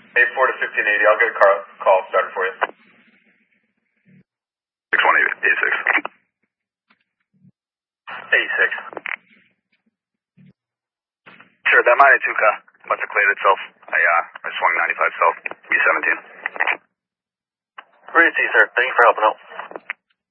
A4 to 1580. I'll get a call started for you. 618, 86. Sure, that minor 2 car must have cleared itself. I swung 95 south, B17. Great to see you, sir. Thank you for helping out.